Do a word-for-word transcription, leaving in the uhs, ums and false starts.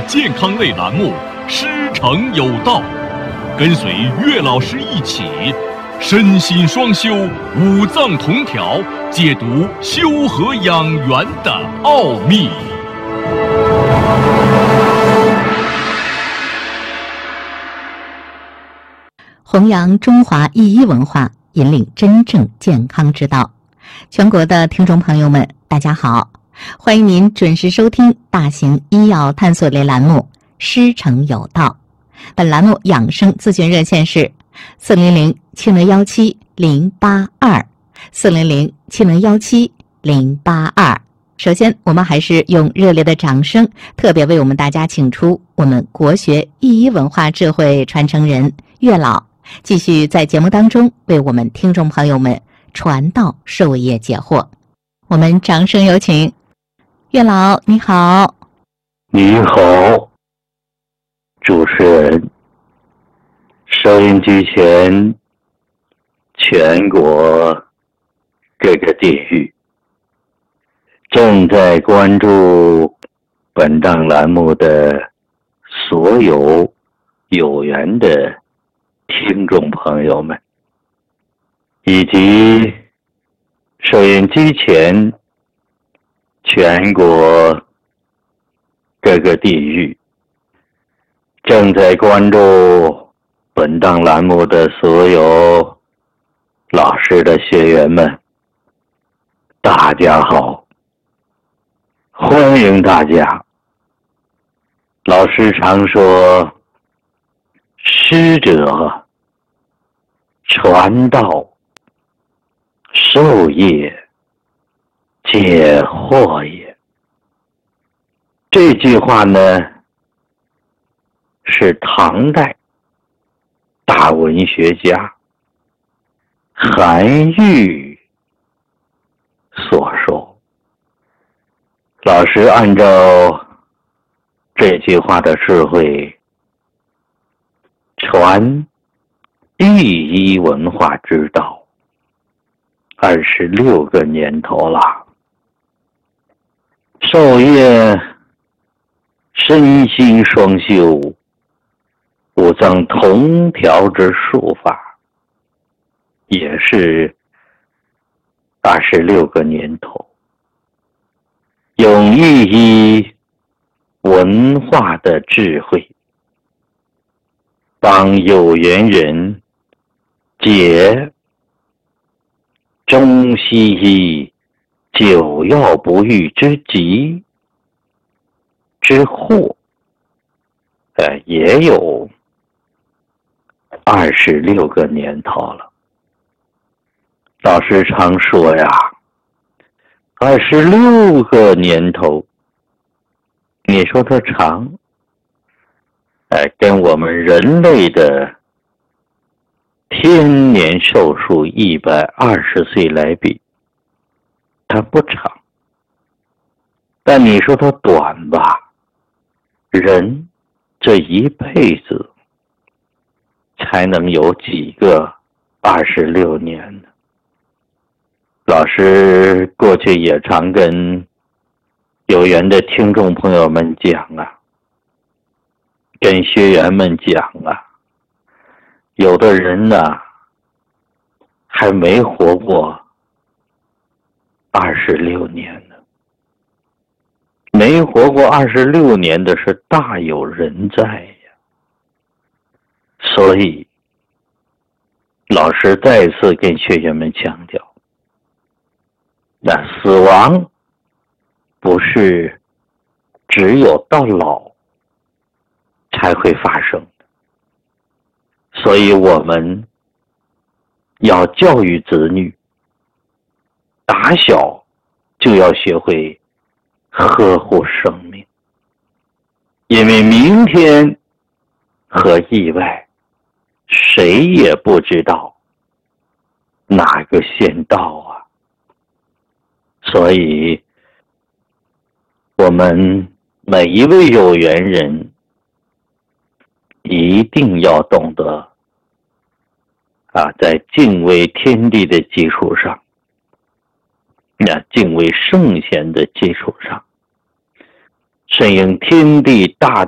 健康类栏目《师承有道》，跟随岳老师一起身心双修，五脏同调，解读修和养元的奥秘。 弘扬中华医医文化，引领真正健康之道。全国的听众朋友们，大家好，欢迎您准时收听大型医药探索类栏目《师承有道》。本栏目养生咨询热线是四零零七零幺七零八二四零零七零幺七零八二。首先，我们还是用热烈的掌声，特别为我们大家请出我们国学医医文化智慧传承人岳老，继续在节目当中为我们听众朋友们传道授业解惑。我们掌声有请岳老，你好。 你好，主持人，收音机前全国各个地域正在关注本档栏目的所有有缘的听众朋友们，以及收音机前全国各个地域正在关注本档栏目的所有老师的学员们，大家好，欢迎大家。老师常说，师者传道授业解惑也。这句话呢，是唐代大文学家韩愈所说。老师按照这句话的智慧，传医医文化之道二十六个年头了，授业身心双修，五脏同调之术法，也是二十六个年头，用医医文化的智慧，帮有缘人解中西医久药不愈之急之祸，呃，也有二十六个年头了。老师常说呀，二十六个年头，你说它长，呃，跟我们人类的天年寿数一百二十岁来比，它不长。但你说它短吧，人这一辈子才能有几个二十六年呢？老师过去也常跟有缘的听众朋友们讲啊，跟学员们讲啊，有的人呢还没活过二十六年呢，没活过二十六年的是大有人在呀。所以老师再次跟学员们强调，那死亡不是只有到老才会发生的，所以我们要教育子女，打小就要学会呵护生命，因为明天和意外谁也不知道哪个先到啊。所以我们每一位有缘人一定要懂得啊，在敬畏天地的基础上，那敬畏圣贤的基础上，顺应天地大